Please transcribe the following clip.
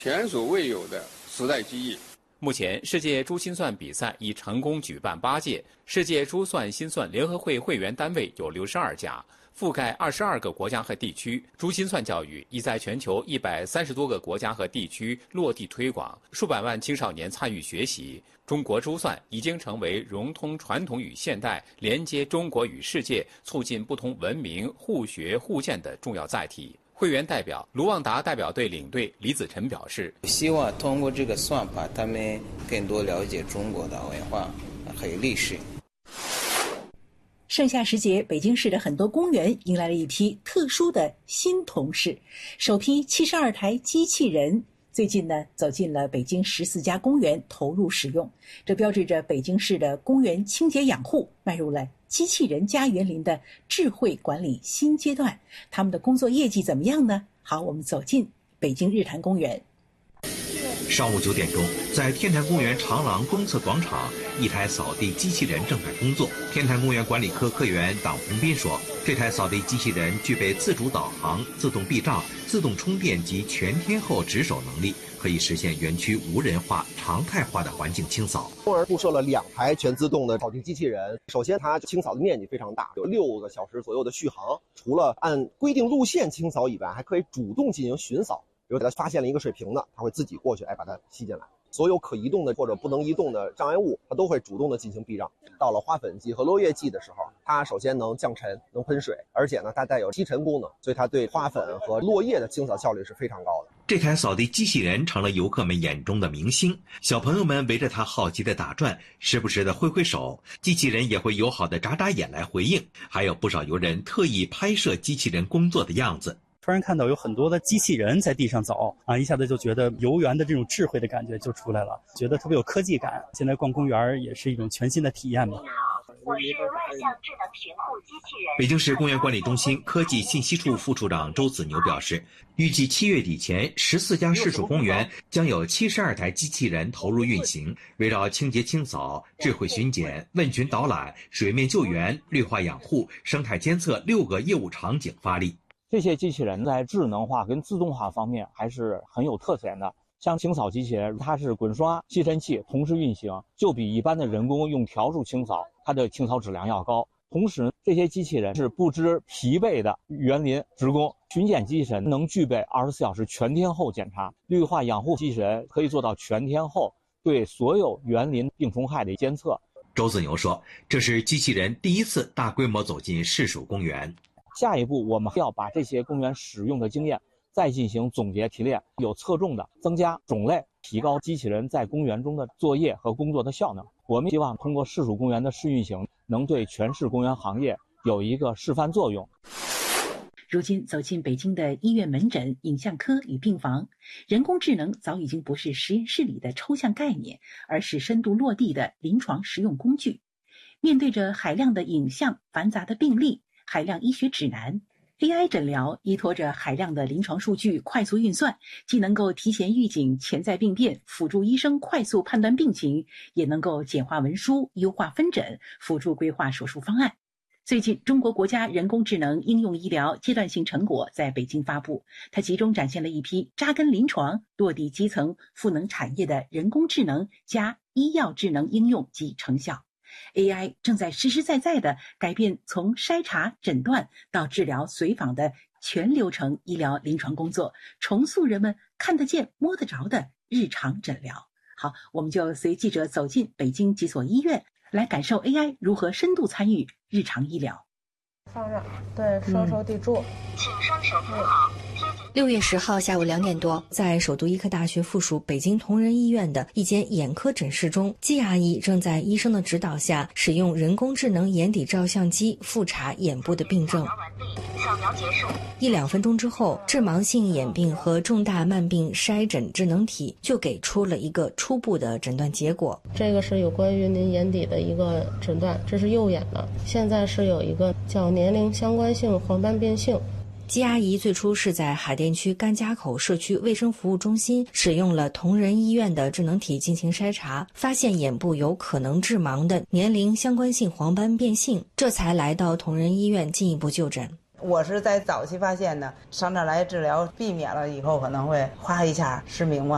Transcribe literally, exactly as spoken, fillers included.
前所未有的时代机遇。 目前，世界珠心算比赛已成功举办八届，世界珠算心算联合会会员单位有六十二家，覆盖二十二个国家和地区。珠心算教育已在全球一百三十多个国家和地区落地推广，数百万青少年参与学习。中国珠算已经成为融通传统与现代、连接中国与世界、促进不同文明互学互鉴的重要载体。会员代表卢旺达代表队领队李子晨表示， 希望通过这个算法，他们更多了解中国的文化和历史。 盛夏时节，北京市的很多公园迎来了一批特殊的新同事，首批七十二台机器人最近呢走进了北京十四家公园投入使用，这标志着北京市的公园清洁养护迈入了机器人家园林的智慧管理新阶段。他们的工作业绩怎么样呢？好，我们走进北京日坛公园。 上午九点钟，在天坛公园长廊东侧广场，一台扫地机器人正在工作。天坛公园管理科科员党红斌说，这台扫地机器人具备自主导航、自动避障、自动充电及全天候值守能力，可以实现园区无人化、常态化的环境清扫。 公园布设了两台全自动的扫地机器人，首先它清扫的面积非常大，有六个小时左右的续航。除了按规定路线清扫以外，还可以主动进行巡扫。比如给它发现了一个水瓶的，它会自己过去，哎，把它吸进来。所有可移动的或者不能移动的障碍物，它都会主动的进行避障。到了花粉季和落叶季的时候，它首先能降尘、能喷水，而且呢，它带有吸尘功能，所以它对花粉和落叶的清扫效率是非常高的。 这台扫地机器人成了游客们眼中的明星，小朋友们围着它好奇地打转，时不时地挥挥手，机器人也会友好地眨眨眼来回应。还有不少游人特意拍摄机器人工作的样子。 突然看到有很多的机器人在地上走啊，一下子就觉得游园的这种智慧的感觉就出来了，觉得特别有科技感。现在逛公园也是一种全新的体验嘛。 我是万象智能巡护机器人。 北京市公园管理中心科技信息处副处长周子牛表示，预计七月底前，十四家市属公园将有七十二台机器人投入运行，围绕清洁清扫、智慧巡检、问询导览、水面救援、绿化养护、生态监测六个业务场景发力。 这些机器人在智能化跟自动化方面还是很有特点的。像清扫机器人，它是滚刷、吸尘器同时运行，就比一般的人工用笤帚清扫，它的清扫质量要高。同时，这些机器人是不知疲惫的园林职工。巡检机器人能具备二十四小时全天候检查，绿化养护机器人可以做到全天候对所有园林病虫害的监测。 周子牛说，这是机器人第一次大规模走进市属公园。 下一步，我们要把这些公园使用的经验再进行总结提炼，有侧重的增加种类，提高机器人在公园中的作业和工作的效能。我们希望通过市属公园的试运行，能对全市公园行业有一个示范作用。 如今走进北京的医院门诊、影像科与病房，人工智能早已经不是实验室里的抽象概念，而是深度落地的临床实用工具。面对着海量的影像、繁杂的病例、海量医学指南， A I 诊疗依托着海量的临床数据快速运算，既能够提前预警潜在病变，辅助医生快速判断病情，也能够简化文书、优化分诊，辅助规划手术方案。最近，中国国家人工智能应用医疗阶段性成果在北京发布，它集中展现了一批扎根临床、落地基层、赋能产业的人工智能加医药智能应用及成效。A I 正在实实在在地改变从筛查、诊断到治疗随访的全流程医疗临床工作，重塑人们看得见、摸得着的日常诊疗。好，我们就随记者走进北京几所医院，来感受 A I 如何深度参与日常医疗。 放上，对，双手抵住， 请双手扶好。 六月十号下午两点多，在首都医科大学附属北京同仁医院的一间眼科诊室中，季阿姨正在医生的指导下，使用人工智能眼底照相机复查眼部的病症。 扫描结束。 一两分钟之后，致盲性眼病和重大慢病筛诊智能体就给出了一个初步的诊断结果。 这个是有关于您眼底的一个诊断，这是右眼的，现在是有一个叫年龄相关性黄斑变性。 季阿姨最初是在海淀区甘家口社区卫生服务中心使用了同仁医院的智能体进行筛查，发现眼部有可能致盲的年龄相关性黄斑变性，这才来到同仁医院进一步就诊。 我是在早期发现的，上这来治疗，避免了以后可能会哗一下失明嘛。